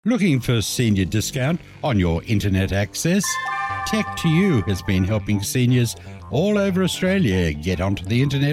Looking for senior discount on your internet access? Tech2U has been helping seniors all over Australia get onto the internet